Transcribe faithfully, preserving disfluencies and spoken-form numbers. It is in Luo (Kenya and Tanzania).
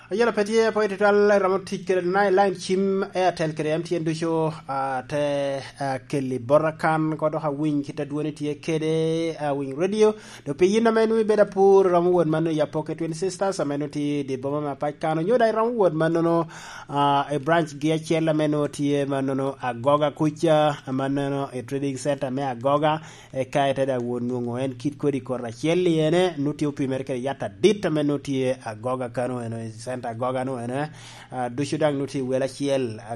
Ayala petie po itital ramotik kere na line chim Airtel kere M T N dusho te kelli borakan kodo ha wing kita duoni tie kede wing radio do pe yina menu beda pur ramu wod manu ya pocket twin sisters menu ti di boma ma pakano nyoda ramu wod manu no a branch gia chela menu tie manu no agoga kucha manu no a trading center me agoga e kaite da wonungo en kit kodi korra chelli ene nuti upi merke yata dit menu tie agoga kano eno center agoga no ene dusho dang nuti wela chiel